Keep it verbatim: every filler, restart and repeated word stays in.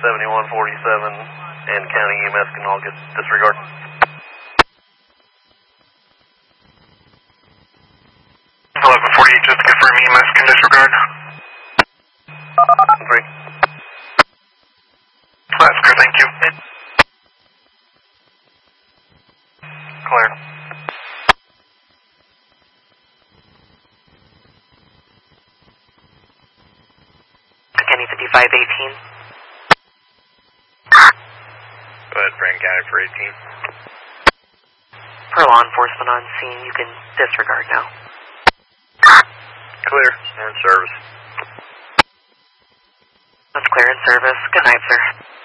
seventy-one forty-seven and county E M S can all get disregard. eleven forty-eight, just to confirm E M S can disregard. Three. That's clear, thank you. Clear. County fifty-five eighteen. Go ahead, Frank County for eighteen. Per law enforcement on scene, you can disregard now. Clear. And service. That's clear in service. Good night, sir.